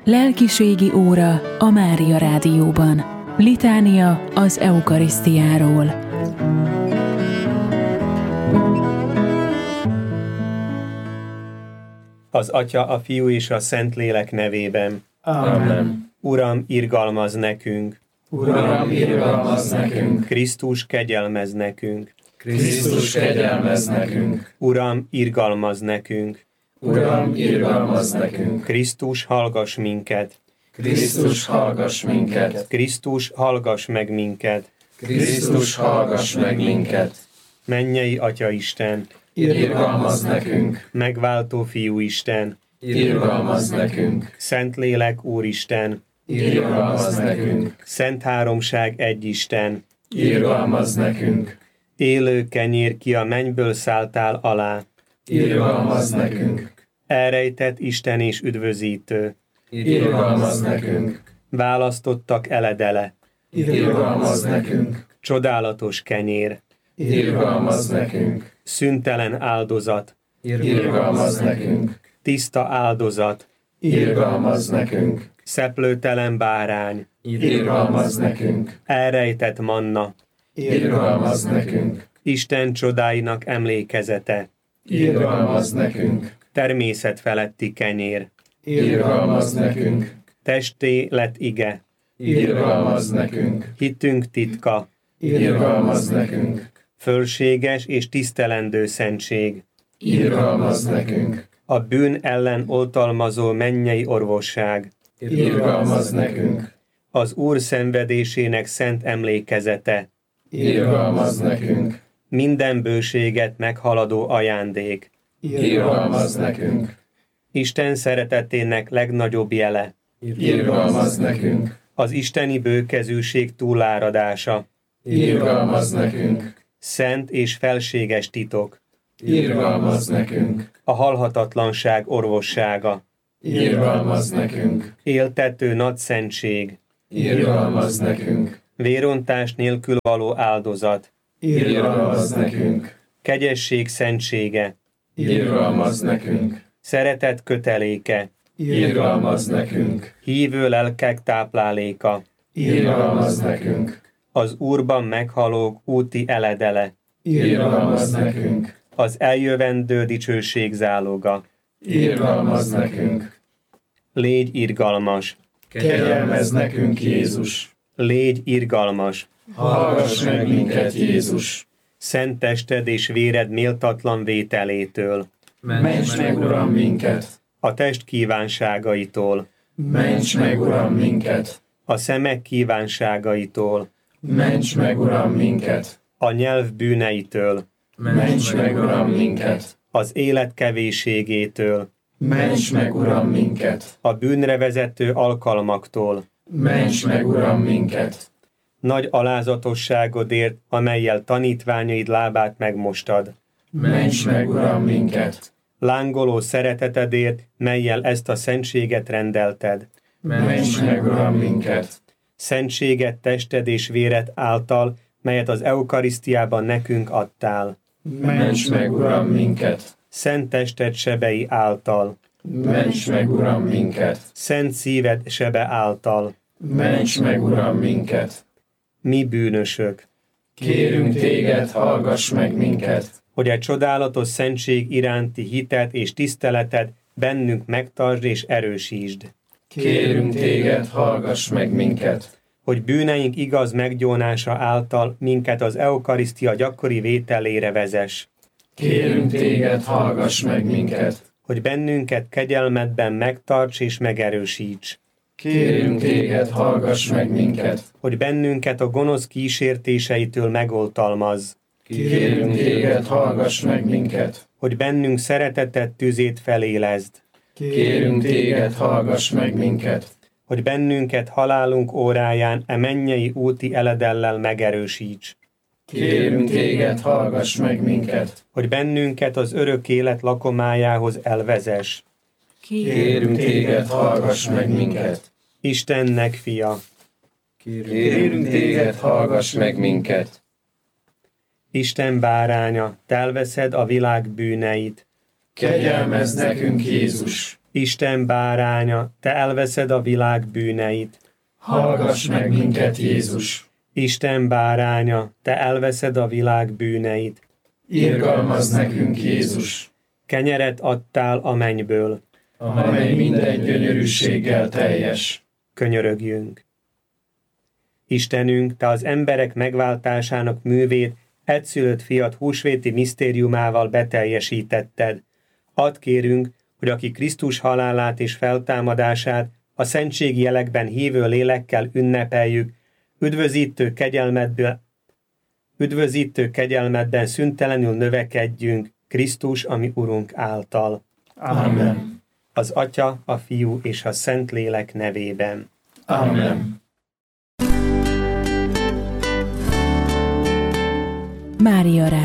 Lelkiségi óra a Mária Rádióban. Litánia az eukarisztiáról. Az Atya, a Fiú és a Szentlélek nevében. Amen. Uram, irgalmazz nekünk! Uram, irgalmazz nekünk! Krisztus, kegyelmezz nekünk! Krisztus, kegyelmezz nekünk! Uram, irgalmazz nekünk! Uram, irgalmazz nekünk! Krisztus, hallgass minket! Krisztus, hallgass minket! Krisztus, hallgass meg minket! Krisztus, hallgass meg minket! Mennyei Atya Isten! Irgalmazz nekünk! Megváltó Fiú Isten! Irgalmazz nekünk! Szentlélek Úristen! Irgalmazz nekünk! Szent Háromság egy Isten! Irgalmazz nekünk! Élő kenyér, ki a mennyből szálltál alá! Irgalmazz nekünk! Elrejtett Isten és üdvözítő! Irgalmazz nekünk! Választottak eledele! Irgalmazz nekünk! Csodálatos kenyér! Irgalmazz nekünk! Szüntelen áldozat! Irgalmazz nekünk! Tiszta áldozat! Irgalmazz nekünk! Szeplőtelen bárány! Irgalmazz nekünk! Elrejtett manna! Irgalmazz nekünk! Isten csodáinak emlékezete! Irgalmazz nekünk! Természet feletti kenyér! Irgalmazz nekünk! Testé lett ige! Irgalmazz nekünk! Hitünk titka! Irgalmazz nekünk! Fölséges és tisztelendő szentség! Irgalmazz nekünk! A bűn ellen oltalmazó mennyei orvosság! Irgalmazz nekünk! Az Úr szenvedésének szent emlékezete! Irgalmazz nekünk! Minden bőséget meghaladó ajándék! Irgalmazz nekünk! Isten szeretetének legnagyobb jele! Irgalmazz nekünk! Az isteni bőkezűség túláradása! Irgalmazz nekünk! Szent és felséges titok! Irgalmazz nekünk! A halhatatlanság orvossága! Irgalmazz nekünk! Éltető nagy szentség! Irgalmazz nekünk! Vérontás nélkül való áldozat! Irgalmazz nekünk! Kegyesség szentsége! Irgalmazz nekünk! Szeretet köteléke! Irgalmazz nekünk! Hívő lelkek tápláléka! Irgalmazz nekünk! Az Úrban meghalók úti eledele! Irgalmazz nekünk! Az eljövendő dicsőség záloga! Irgalmazz nekünk! Légy irgalmas! Kegyelmezz nekünk, Jézus! Légy irgalmas! Hallgass meg minket, Jézus! Szent tested és véred méltatlan vételétől! Ments meg, Uram, minket! A test kívánságaitól! Ments meg, Uram, minket! A szemek kívánságaitól! Ments meg, Uram, minket! A nyelv bűneitől! Ments meg, Uram, minket! Az élet kevésségétől! Ments meg, Uram, minket! A bűnre vezető alkalmaktól! Ments meg, Uram, minket! Nagy alázatosságodért, amellyel tanítványaid lábát megmostad! Ments meg, Uram, minket! Lángoló szeretetedért, mellyel ezt a szentséget rendelted! Ments meg, Uram, minket! Szentséget tested és véred által, melyet az eukarisztiában nekünk adtál! Ments meg, Uram, minket! Szent tested sebei által! Ments meg, Uram, minket! Szent szíved sebe által! Ments meg, Uram, minket! Mi bűnösök! Kérünk téged, hallgass meg minket! Hogy egy csodálatos szentség iránti hitet és tiszteleted bennünk megtartsd és erősítsd! Kérünk téged, hallgass meg minket! Hogy bűneink igaz meggyónása által minket az eukarisztia gyakori vételére vezess! Kérünk téged, hallgass meg minket! Hogy bennünket kegyelmedben megtarts és megerősíts! Kérünk téged, hallgass meg minket! Hogy bennünket a gonosz kísértéseitől megoltalmazz! Kérünk téged, hallgass meg minket! Hogy bennünk szereteted tüzét felélezd! Kérünk téged, hallgass meg minket! Hogy bennünket halálunk óráján e mennyei úti eledellel megerősíts! Kérünk téged, hallgass meg minket! Hogy bennünket az örök élet lakomájához elvezess! Kérünk téged, hallgass meg minket! Istennek fia! Kérünk téged, hallgass meg minket! Isten báránya, te elveszed a világ bűneit! Kegyelmezz nekünk, Jézus! Isten báránya, te elveszed a világ bűneit. Hallgass meg minket, Jézus! Isten báránya, te elveszed a világ bűneit. Irgalmazz nekünk, Jézus! Kenyeret adtál a mennyből. Amely minden gyönyörűséggel teljes. Könyörögjünk. Istenünk, te az emberek megváltásának művét egyszülött fiat húsvéti misztériumával beteljesítetted. Add kérünk, hogy aki Krisztus halálát és feltámadását a szentségi jelekben hívő lélekkel ünnepeljük, üdvözítő kegyelmedben szüntelenül növekedjünk Krisztus, ami Urunk által. Amen. Az Atya, a Fiú és a Szentlélek nevében. Amen. Mária